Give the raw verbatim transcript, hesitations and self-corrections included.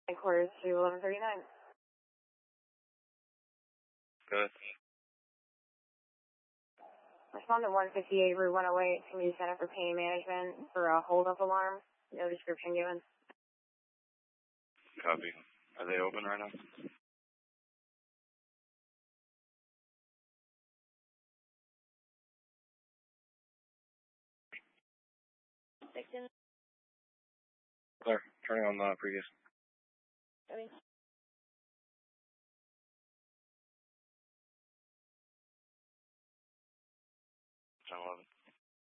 Quarters to eleven thirty-nine. Good. Respond to one fifty-eight, Route one oh eight, Community Center for Pain Management for a hold-up alarm. No description given. Copy. Are they open right now? Section. Clear. Turning on the previous. Ready.